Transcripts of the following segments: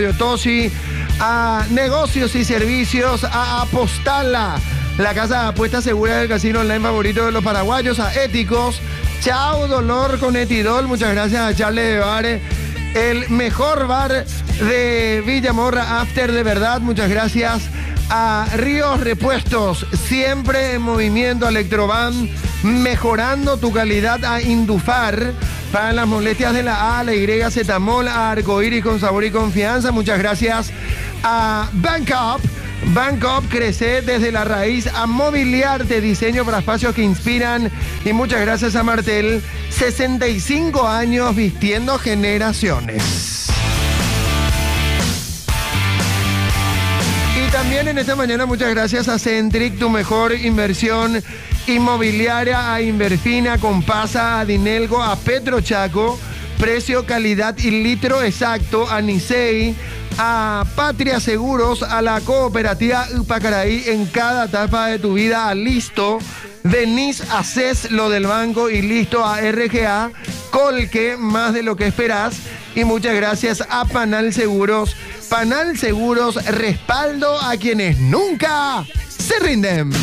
Tosi, a negocios y servicios, a Apostala, la casa de apuestas segura del casino online favorito de los paraguayos, a Éticos, Chao Dolor con Etidol, muchas gracias a Charles de Bare, el mejor bar de Villamorra, After de verdad, muchas gracias a Ríos Repuestos, siempre en movimiento, Electroban, mejorando tu calidad, a Indufar, para las molestias de la A, la Y, Cetamol, a Arcoíris con sabor y confianza. Muchas gracias a Bankup. Bankup crece desde la raíz, a Mobiliarte, diseño para espacios que inspiran. Y muchas gracias a Martel, 65 años vistiendo generaciones. Y también en esta mañana muchas gracias a Centric, tu mejor inversión inmobiliaria, a Inverfina, Compasa, a Dinelgo, a Petrochaco, precio, calidad y litro exacto, a Nisei, a Patria Seguros, a la cooperativa Upacaraí, en cada etapa de tu vida, a Listo, venís, haces lo del banco y listo, a RGA, Colque, más de lo que esperás, y muchas gracias a Panal Seguros. Panal Seguros, respaldo a quienes nunca se rinden.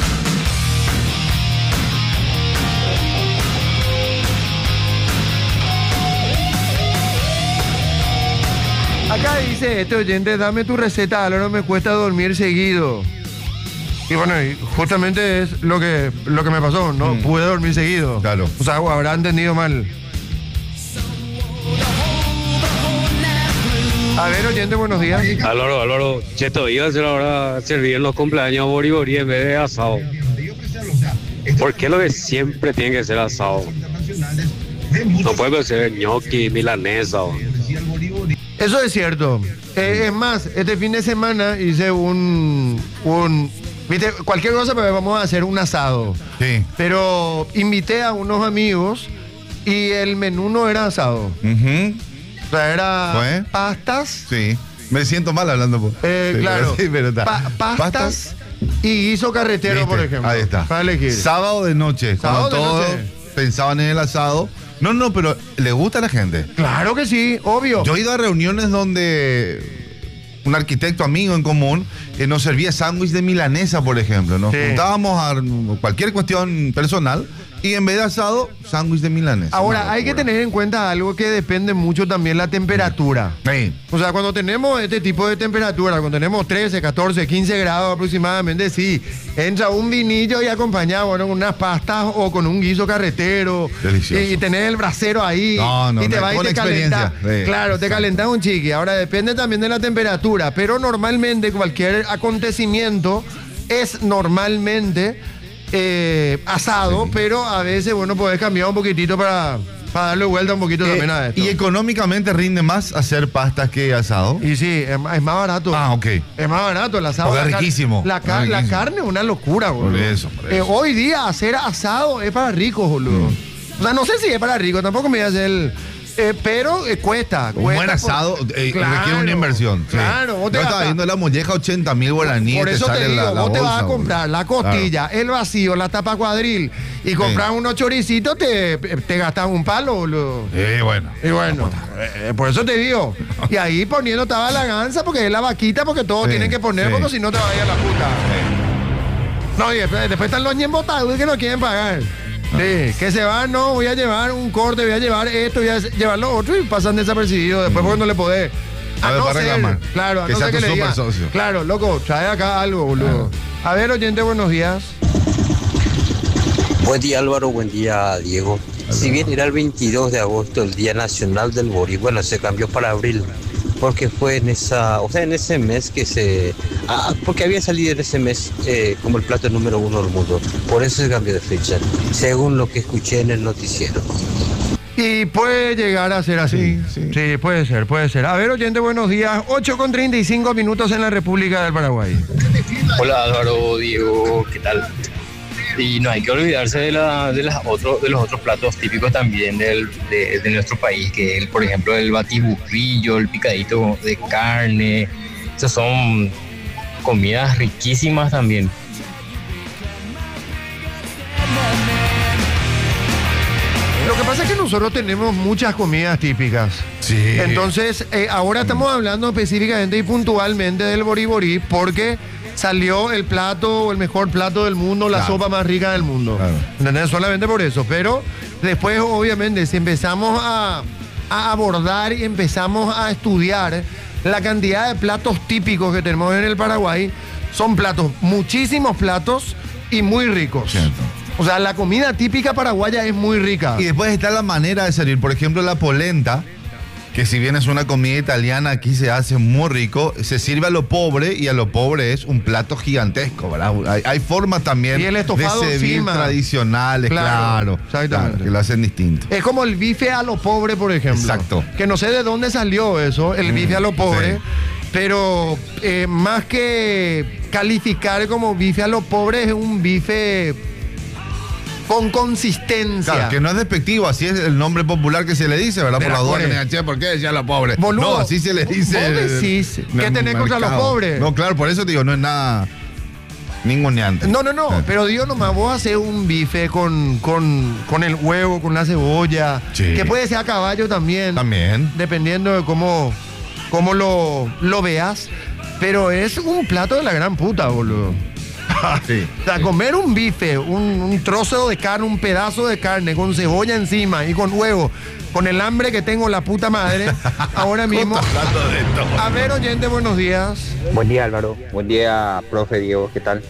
Acá dice este oyente, dame tu receta, ahora no me cuesta dormir seguido. Y bueno, y justamente es lo que me pasó, ¿no? Pude dormir seguido. Claro. O sea, habrá entendido mal. A ver, oyente, buenos días. Álvaro, Cheto, iba a ser ahora servir en los cumpleaños boriborí en vez de asado. ¿Por qué lo que siempre tiene que ser asado? No puede ser ñoqui, milanesa. Eso es cierto. Es más, este fin de semana hice ¿viste? Cualquier cosa, pero vamos a hacer un asado. Sí. Pero invité a unos amigos y el menú no era asado. O sea, era pastas. Sí. Me siento mal hablando. Claro. Sí, pero está. Pastas y guiso carretero, ¿Viste? por ejemplo. Ahí está. Para elegir. Sábado de noche. Sábado cuando de todos noche. pensaban en el asado. No, pero ¿le gusta a la gente? Claro que sí, obvio. Yo he ido a reuniones donde un arquitecto amigo en común nos servía sándwich de milanesa, por ejemplo. Nos juntábamos a cualquier cuestión personal y en vez de asado, sándwich de milanesa. Ahora, hay que tener en cuenta algo que depende mucho también, la temperatura. Sí. O sea, cuando tenemos este tipo de temperatura, cuando tenemos 13, 14, 15 grados aproximadamente, sí, entra un vinillo y acompañado, bueno, con unas pastas o con un guiso carretero. Delicioso. Y tener el brasero ahí. No, y te va y te calenta. Sí. Claro, te calentás un chiqui. Ahora, depende también de la temperatura, pero normalmente cualquier acontecimiento es normalmente asado, sí. Pero a veces, bueno, podés cambiar un poquitito para darle vuelta un poquito también a esto. ¿Y económicamente rinde más hacer pastas que asado? Y sí, es más barato. Ah, ok. Es más barato el asado. Es riquísimo. La carne es una locura, boludo. Por eso. Hoy día hacer asado es para ricos, boludo. O sea, no sé si es para ricos, tampoco me voy a hacer pero cuesta. Un buen asado requiere una inversión. Claro, vos te estaba viendo la molleja 80.000 guaraníes. Por eso te digo, vos te vas a comprar la costilla, claro, el vacío, la tapa cuadril y comprar unos choricitos, te gastas un palo, boludo. Bueno. Y bueno, por eso te digo. Y ahí poniendo taba la ganza, porque es la vaquita, porque todos tienen que poner, porque si no te vaya la puta. No, y después están los ñembotados que no quieren pagar. Sí, que se van, no, voy a llevar un corte, voy a llevar esto, voy a llevar lo otro y pasan desapercibidos. Después porque no le podés. A no ser, claro, a no ser que le diga, claro, loco, trae acá algo, boludo. A ver, oyente, buenos días. Buen día, Álvaro, buen día, Diego. Si bien era el 22 de agosto, el Día Nacional del Borí, bueno, se cambió para abril, porque fue en ese mes que porque había salido en ese mes como el plato número 1 del mundo. Por eso se cambió de fecha, según lo que escuché en el noticiero. Y puede llegar a ser así. Sí, puede ser. A ver, oyente, buenos días. 8:35 en la República del Paraguay. Hola, Álvaro, Diego, ¿qué tal? Y no hay que olvidarse de los otros platos típicos también de nuestro país, que por ejemplo el batiburrillo, el picadito de carne. Esas son comidas riquísimas también. Lo que pasa es que nosotros tenemos muchas comidas típicas. Sí. Entonces, ahora estamos hablando específicamente y puntualmente del boriborí porque salió el plato, o el mejor plato del mundo, la Claro. sopa más rica del mundo. Claro. ¿Entendés? Solamente por eso. Pero después, obviamente, si empezamos a abordar y empezamos a estudiar la cantidad de platos típicos que tenemos en el Paraguay, son platos, muchísimos platos y muy ricos. Cierto. O sea, la comida típica paraguaya es muy rica. Y después está la manera de servir. Por ejemplo, la polenta, que si bien es una comida italiana, aquí se hace muy rico, se sirve a lo pobre y a lo pobre es un plato gigantesco, ¿verdad? Hay formas también Y el de estofado servir encima. tradicionales, Claro, claro, exactamente. que lo hacen distinto. Es como el bife a lo pobre, por ejemplo. Exacto. Que no sé de dónde salió eso, el bife a lo pobre. sí. Pero más que calificar como bife a lo pobre, es un bife con consistencia. Claro, que no es despectivo, así es el nombre popular que se le dice, ¿verdad? De Por la la duda que Core. me digan, che, ¿por qué decía lo pobre? Boludo, No, así se le dice. vos decís, en ¿qué el tenés contra los mercado. pobres? No, claro, por eso te digo, no es nada ninguneante. No, Sí. pero digo nomás, vos haces un bife con el huevo, con la cebolla, Sí. que puede ser a caballo también. También. Dependiendo de cómo lo veas. Pero es un plato de la gran puta, boludo. Sí. O sea, comer un bife, un trozo de carne, un pedazo de carne con cebolla encima y con huevo, con el hambre que tengo la puta madre, ahora mismo. Hablando de todo. A ver, oyente, buenos días. Buen día, Álvaro. Buen día, profe Diego. ¿Qué tal?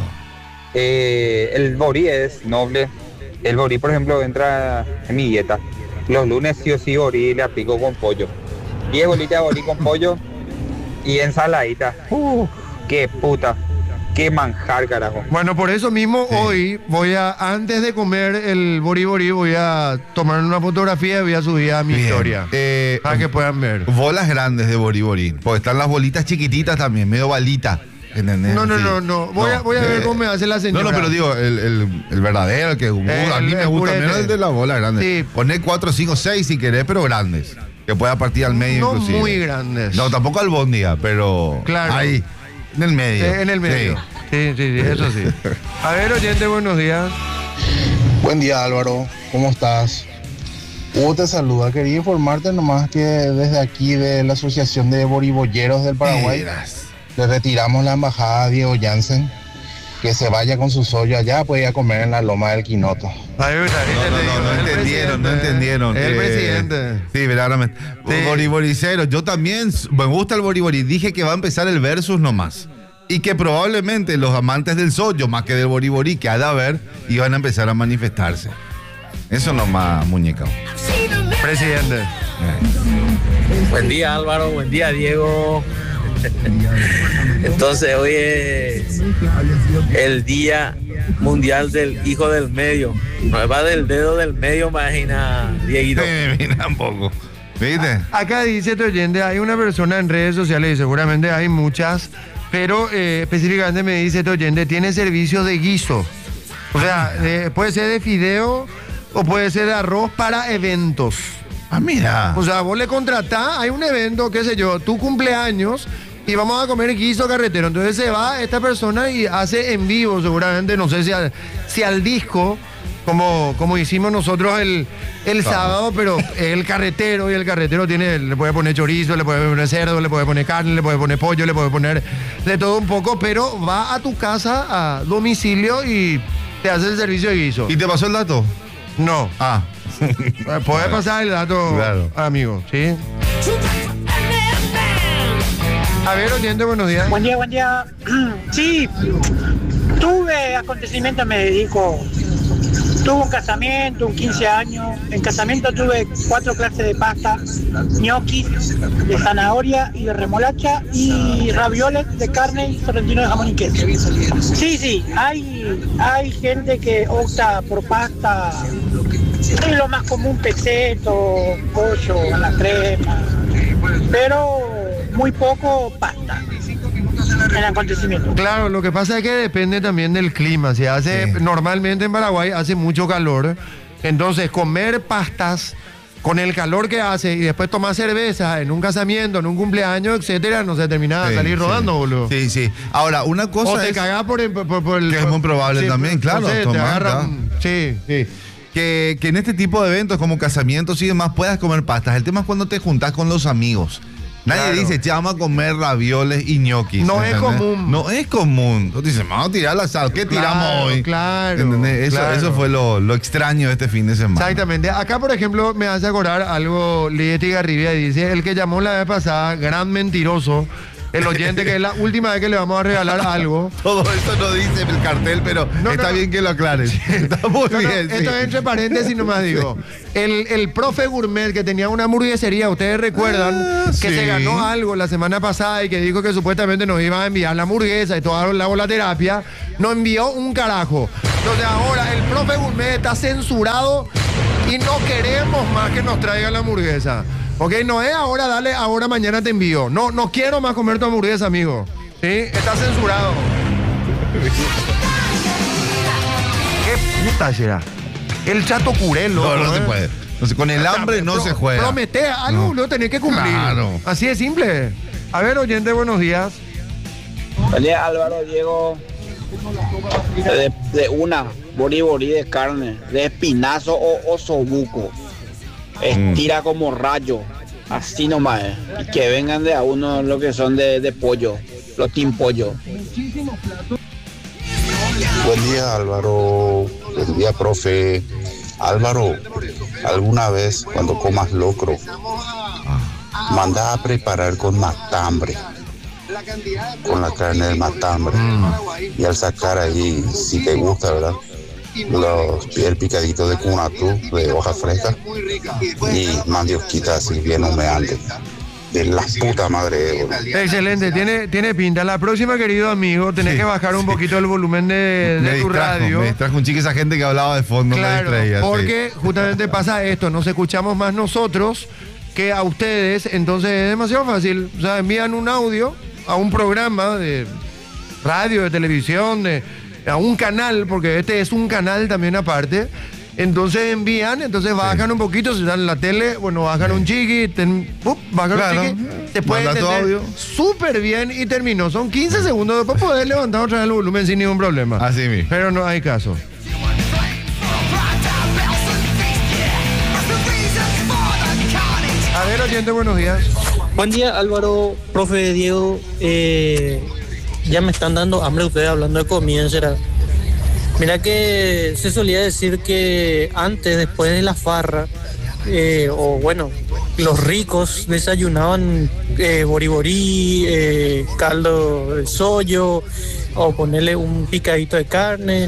El borí es noble. El borí, por ejemplo, entra en mi dieta. Los lunes sí o sí borí le aplico con pollo. 10 bolitas de borí con pollo y ensaladita. ¡Qué puta! ¡Qué manjar, carajo! Bueno, por eso mismo hoy antes de comer el boriborí, voy a tomar una fotografía y voy a subir a mi Bien. historia. Para que puedan ver. Bolas grandes de boriborí. Porque están las bolitas chiquititas también, medio balita. ¿Entendés? No. Sí. Voy a ver cómo me hace la señora. No, pero digo, el verdadero, el que a mí me el gusta purete. menos el de la bola grande. Sí. Poné 4, 5, 6 si querés, pero grandes. Que pueda partir al medio No inclusive. muy grandes. No, tampoco albóndiga, pero Claro. ahí, en el medio. En el medio. Sí. Sí, eso sí. A ver, oyente, buenos días. Buen día, Álvaro. ¿Cómo estás? Hugo te saluda. Quería informarte nomás que desde aquí de la Asociación de Boribolleros del Paraguay Miras. le retiramos la embajada a Diego Jansen. Que se vaya con su soya allá, puede ir a comer en la loma del Quinoto. Ahí está, No entendieron. El presidente. Sí, verdaderamente. Sí. Boriboricero, yo también me gusta el boriborí. Dije que va a empezar el versus nomás. Y que probablemente los amantes del sollo, más que del boriborí, que ha de haber, iban a empezar a manifestarse. Eso nomás, muñeca. Presidente. Buen día, Álvaro. Buen día, Diego. Entonces, hoy es el Día Mundial del Hijo del Medio. No va del dedo del medio, imagina, Dieguito. Mira un poco. ¿Viste? Acá dice este oyente, hay una persona en redes sociales y seguramente hay muchas, pero específicamente me dice este oyente, tiene servicios de guiso. O sea, puede ser de fideo o puede ser de arroz para eventos. Ah, mira. O sea, vos le contratás, hay un evento, qué sé yo, tu cumpleaños y vamos a comer guiso carretero. Entonces se va esta persona y hace en vivo, seguramente, no sé si al disco, como hicimos nosotros el sábado, pero el carretero, y el carretero le puede poner chorizo, le puede poner cerdo, le puede poner carne, le puede poner pollo, le puede poner de todo un poco, pero va a tu casa a domicilio y te hace el servicio de guiso. ¿Y te pasó el dato? No. Ah. Puede pasar el dato, Claro. amigo, ¿sí? A ver, oyente, buenos días. Buen día. Sí, tuve acontecimientos, me dedico. Tuve un casamiento, un 15 años. En casamiento tuve 4 clases de pasta, ñoquis de zanahoria y de remolacha y ravioles de carne y sorrentino de jamón y queso. Sí, hay gente que opta por pasta. Es lo más común, peseto, pollo, a la crema, pero muy poco pasta en el acontecimiento. Claro, lo que pasa es que depende también del clima. Si hace, normalmente en Paraguay hace mucho calor, entonces comer pastas con el calor que hace y después tomar cerveza en un casamiento, en un cumpleaños, etcétera, no se termina de salir rodando, boludo. Sí. Ahora, una cosa O te es cagás por el... que es muy probable también, claro, no sé, te tomar, agarran... Sí. que en este tipo de eventos como casamientos y demás puedas comer pastas. El tema es cuando te juntás con los amigos. Nadie dice, che, vamos a comer ravioles y ñoquis. No es común. No es común. Tú dices, vamos a tirar al asado. ¿Qué tiramos hoy? Claro. ¿Entendés? Eso fue lo extraño de este fin de semana. Exactamente. Acá, por ejemplo, me hace acordar algo Lieti Garribia y dice, el que llamó la vez pasada, gran mentiroso, el oyente que es la última vez que le vamos a regalar algo. Todo esto no dice el cartel, pero está bien que lo aclares. Está muy bien. Esto es entre paréntesis nomás digo. El profe Gourmet que tenía una hamburguesería, ustedes recuerdan que se ganó algo la semana pasada y que dijo que supuestamente nos iba a enviar la hamburguesa y toda la terapia, no envió un carajo. Entonces ahora el profe Gourmet está censurado y no queremos más que nos traiga la hamburguesa. Ok, no es ahora, dale, ahora mañana te envío. No quiero más comer tu hamburguesa, amigo. ¿Sí? Está censurado. ¿Qué puta será? El chato curelo. No se puede. Entonces, con el hambre no se juega. Promete algo, lo tenés que cumplir. Claro. Así de simple. A ver, oyente, buenos días. Oye, Álvaro, Diego, de una boriborí de carne, de espinazo o osobuco. Estira como rayo, así nomás. Y que vengan de a uno lo que son de pollo, los team pollo. Buen día, Álvaro. Buen día, profe. Álvaro, alguna vez cuando comas locro, manda a preparar con matambre, con la carne del matambre. Y al sacar ahí, si te gusta, ¿verdad? El picadito de cunatú, de hoja fresca, y mandiosquita así bien humeante. De la puta madre. Excelente, tiene pinta. La próxima, querido amigo, tenés que bajar un poquito el volumen de tu radio. Me distrajo un chico, esa gente que hablaba de fondo, claro, me distraía. porque justamente pasa esto, nos escuchamos más nosotros que a ustedes, entonces es demasiado fácil. O sea, envían un audio a un programa de radio, de televisión, a un canal, porque este es un canal también aparte. Entonces envían, entonces bajan un poquito, si dan en la tele, bueno, bajan un chiqui, bajan un chiqui, se puede entender súper bien y terminó. Son 15 segundos, después poder levantar otra vez el volumen sin ningún problema. Así mismo. Pero no hay caso. A ver, oyente, buenos días. Buen día, Álvaro, profe Diego. Ya me están dando hambre ustedes hablando de comida, será. Mira que se solía decir que antes, después de la farra, o bueno, los ricos desayunaban boriborí, caldo de sollo, o ponerle un picadito de carne.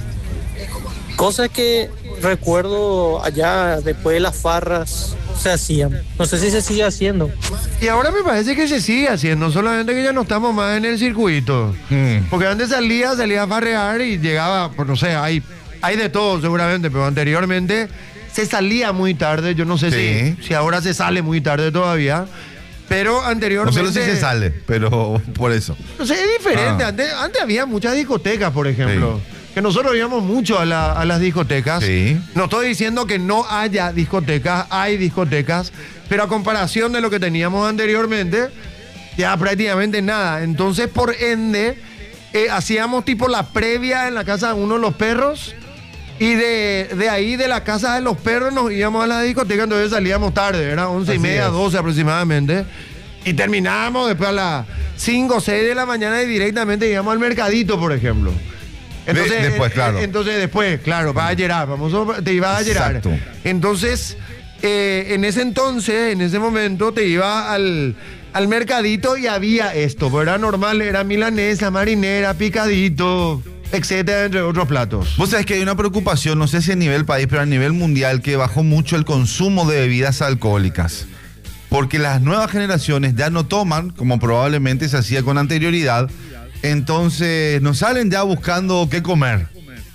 Cosas que recuerdo allá después de las farras se hacían. No sé si se sigue haciendo. Y ahora me parece que se sigue haciendo, solamente que ya no estamos más en el circuito. Porque antes salía a farrear y llegaba, pues no sé, hay de todo seguramente, pero anteriormente se salía muy tarde. Yo no sé si ahora se sale muy tarde todavía, pero anteriormente... No sé si se sale, pero por eso. No sé, es diferente. Antes había muchas discotecas, por ejemplo. Que nosotros íbamos mucho a las discotecas. No estoy diciendo que no haya discotecas, hay discotecas, pero a comparación de lo que teníamos anteriormente, ya prácticamente nada. Entonces, por ende, hacíamos tipo la previa en la casa de uno de los perros, y de ahí, de la casa de los perros, nos íbamos a la discoteca, entonces salíamos tarde, era 11:30, 12 aproximadamente, y terminábamos después a las 5 o 6 de la mañana y directamente íbamos al mercadito, por ejemplo. Entonces, después, claro, vas a llerar, te ibas a llerar. Exacto. Entonces, en ese momento, te ibas al mercadito y había esto, pues era normal, era milanesa, marinera, picadito, etcétera, entre otros platos. Vos sabés que hay una preocupación, no sé si a nivel país, pero a nivel mundial, que bajó mucho el consumo de bebidas alcohólicas. Porque las nuevas generaciones ya no toman, como probablemente se hacía con anterioridad. Entonces no salen ya buscando qué comer.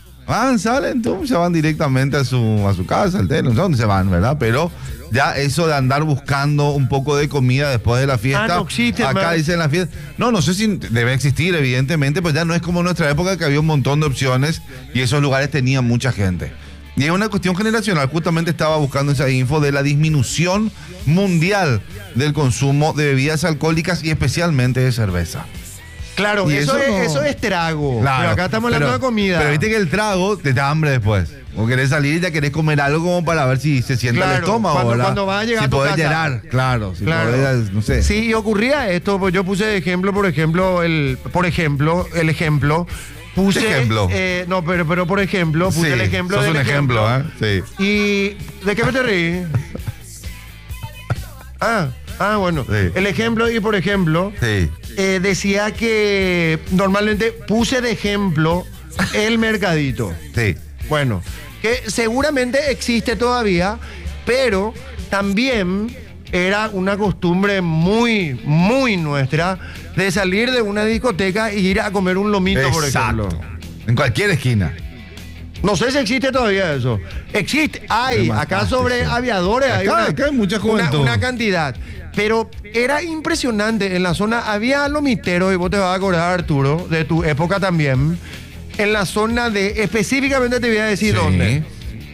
Salen, se van directamente a su casa, al tele, no sé dónde se van, ¿verdad? Pero ya eso de andar buscando un poco de comida después de la fiesta. No existe, acá dicen la fiesta. No sé si debe existir, evidentemente, pues ya no es como en nuestra época que había un montón de opciones y esos lugares tenían mucha gente. Y es una cuestión generacional. Justamente estaba buscando esa info de la disminución mundial del consumo de bebidas alcohólicas y especialmente de cerveza. Claro, eso es trago. Claro, pero acá estamos hablando de comida. Pero viste que el trago te da hambre después. O querés salir y ya querés comer algo como para ver si se sienta el estómago, ¿verdad? Cuando vas a llegar si a tu podés casa. llenar, claro. Si Claro. podés, no sé. Sí, y ocurría esto, pues yo puse de ejemplo, el ejemplo. Puse. ¿Qué ejemplo? No, pero por ejemplo, puse Sí, el ejemplo sos del un ejemplo, ¿eh? Sí. ¿Y de qué me te reí? Bueno. Sí. El ejemplo, y por ejemplo, Sí. decía que normalmente puse de ejemplo el mercadito. Sí. Bueno, que seguramente existe todavía, pero también era una costumbre muy, muy nuestra de salir de una discoteca e ir a comer un lomito, por ejemplo. En cualquier esquina. No sé si existe todavía eso. Existe, hay, acá sobre Aviadores hay Acá hay mucha juventud. una cantidad. Pero era impresionante. En la zona había lomiteros, y vos te vas a acordar, Arturo, de tu época también. En la zona de, específicamente te voy a decir Sí. dónde.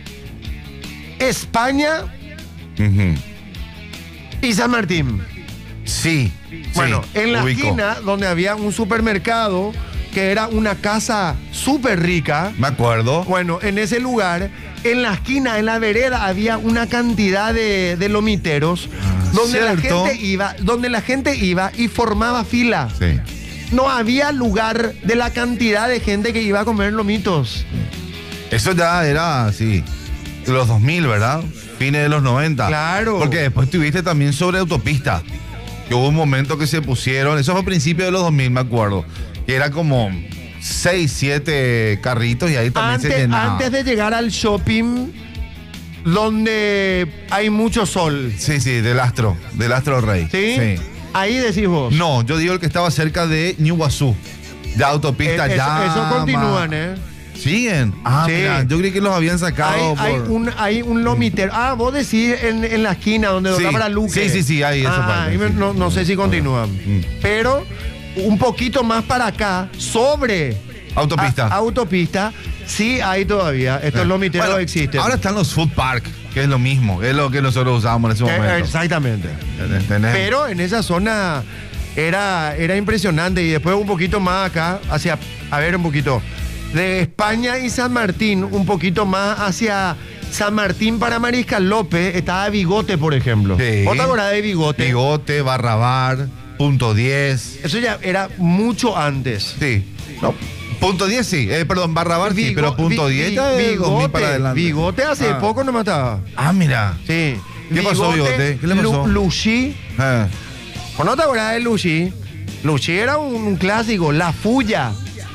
España Ujú. y San Martín. Sí. Bueno, sí, en la ubico. esquina donde había un supermercado que era una casa súper rica. Me acuerdo. Bueno, en ese lugar, en la esquina, en la vereda, había una cantidad de lomiteros donde la gente iba y formaba fila. Sí. No había lugar de la cantidad de gente que iba a comer lomitos. Eso ya era, sí, de los 2000, ¿verdad? Fines de los 90. Claro. Porque después tuviste también sobre autopista. Que hubo un momento que se pusieron, eso fue a principios de los 2000, me acuerdo. Que era como 6, 7 carritos y ahí también se llenaba. Antes de llegar al shopping, donde hay mucho sol. Sí, del Astro Rey. ¿Sí? Ahí decís vos. No, yo digo el que estaba cerca de Ñuguazú. De autopista ya. Eso continúan, ¿eh? ¿Siguen? Sí. Mira, yo creí que los habían sacado hay un lomitero. Vos decís en la esquina donde Sí. dobla para Luque. Sí, ahí, esa parte, ahí sí. no sé si continúan. Pero un poquito más para acá, sobre autopista, sí hay todavía. Estos lomiteros Bueno, existen. Ahora están los food park, que es lo mismo, es lo que nosotros usábamos en ese momento. Exactamente. ¿Entendés? Pero en esa zona era impresionante. Y después un poquito más acá, un poquito. De España y San Martín, un poquito más hacia San Martín para Mariscal López, estaba Bigote, por ejemplo. Sí. ¿Vos te acordás de Bigote? Bigote, Barrabar, Punto 10. Eso ya era mucho antes. Sí. No, Punto 10 sí, perdón, Barrabar sí, pero Punto 10 ya es 2000 para adelante. Bigote hace poco no mataba. Mira. Sí. ¿Qué pasó, Bigote? ¿Qué le pasó? Luchi. ¿No te acordás de Luchi? Luchi era un clásico, La Fuya.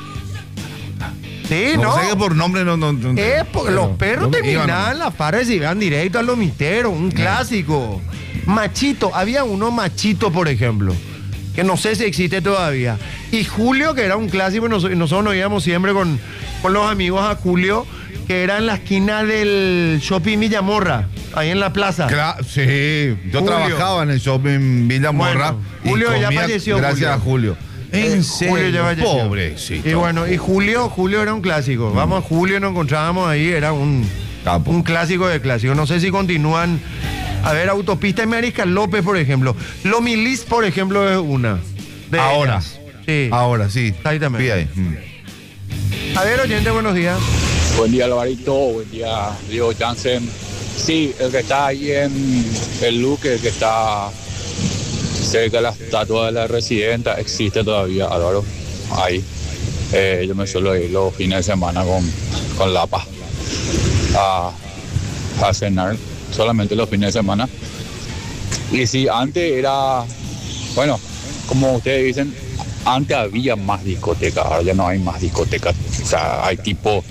Sí, no sé que por nombre no los perros terminaban la farra y se iban directo al lomistero, un clásico. Machito, había uno Machito, por ejemplo, que no sé si existe todavía. Y Julio, que era un clásico, nosotros nos íbamos siempre con los amigos a Julio, que era en la esquina del Shopping Villamorra, ahí en la plaza. Sí, yo Julio. trabajaba en el Shopping Villamorra. Bueno, Julio ya falleció. Gracias a Julio. En serio, Julio ya falleció. Pobrecito. Y bueno, y Julio era un clásico. Vamos a Julio, nos encontrábamos ahí, era un clásico de clásicos. No sé si continúan. A ver, Autopista y Mariscal López, por ejemplo. Lomilis, por ejemplo, es una. Ahora. Ellas. Sí. Ahora, sí. Exactamente. Ahí. A ver, oyente, buenos días. Buen día, Alvarito. Buen día, Diego Jansen. Sí, el que está ahí en el Luque, el que está cerca de la estatua de la residenta, existe todavía, Álvaro. Ahí. Yo me suelo ir los fines de semana con Lapa a cenar, solamente los fines de semana. Y sí, antes era, bueno, como ustedes dicen, antes había más discotecas, ahora ya no hay más discotecas. O sea, hay tipo,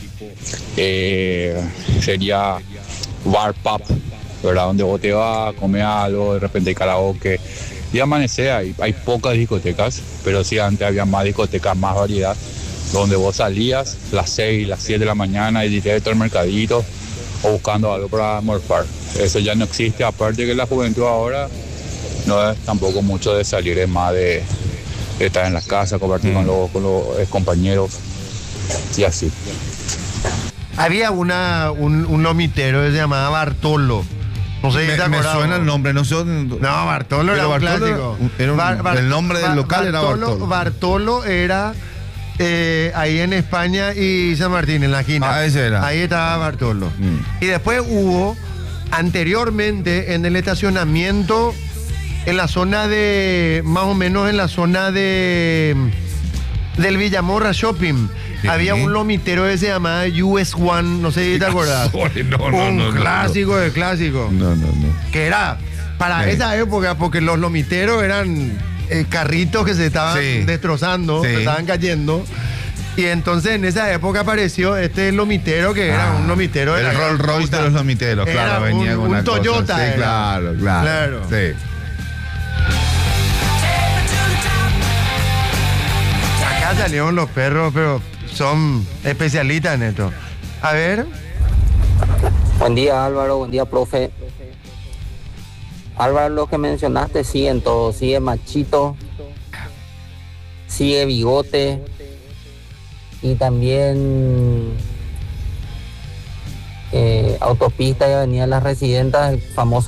sería bar pub, ¿verdad? Donde vos te vas a comer algo, de repente hay karaoke. Y amanecer, hay pocas discotecas, pero sí antes había más discotecas, más variedad, donde vos salías las 6, las 7 de la mañana y directo al mercadito o buscando algo para almorzar. Eso ya no existe, aparte que la juventud ahora no es tampoco mucho de salir, es más de estar en la casa, compartir con los compañeros y así. Había un lomitero que se llamaba Bartolo. No sé si te Me acordás. suena el nombre, no sé. No, Bartolo era un clásico. el nombre del local era Bartolo. Bartolo era ahí en España y San Martín, en la esquina. Ah, ese era. Ahí estaba Bartolo. Y después hubo, anteriormente, en el estacionamiento, en la zona de, más o menos en la zona de del Villamorra Shopping. Sí. Había un lomitero que se llamaba US One, no sé si te acordás. Un clásico de clásico. No. Que era para esa época, porque los lomiteros eran carritos que se estaban destrozando, se estaban cayendo. Y entonces en esa época apareció este lomitero que era un lomitero. El Rolls Royce de los lomiteros, claro, venía con una Toyota. Sí, claro. Sí. Acá salieron los perros, pero son especialistas en esto. A ver. Buen día, Álvaro. Buen día, profe. Álvaro, lo que mencionaste sigue en todo. Sigue Machito, sigue Bigote y también Autopista y Avenida Las Residentas, el famoso